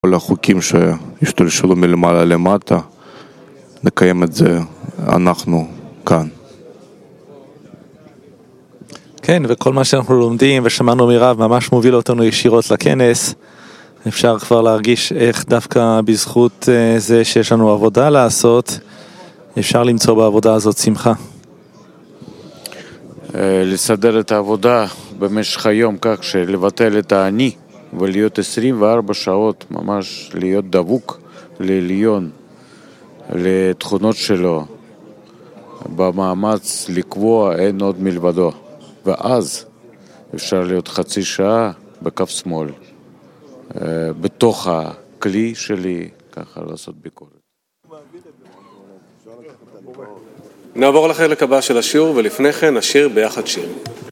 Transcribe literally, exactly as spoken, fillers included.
כל החוקים שהשתלשלו מלמעלה למטה, נקיים את זה אנחנו כאן. כן, וכל מה שאנחנו לומדים ושמענו מרב ממש מוביל אותנו ישירות לכנס. אפשר כבר להרגיש איך דווקא בזכות זה שיש לנו עבודה לעשות, אפשר למצוא בעבודה הזאת שמחה. לסדר את העבודה במשך היום כך שלבטל את האני ולהיות עשרים וארבע שעות ממש להיות דבוק לעליון, לתכונות שלו, במאמץ לקבוע אין עוד מלבדו, ואז אפשר להיות חצי שעה בקו שמאל בתוך הכלי שלי, ככה לעשות ביקורת. נעבור לחלק הבא של השיעור, ולפני כן נשיר ביחד שיר.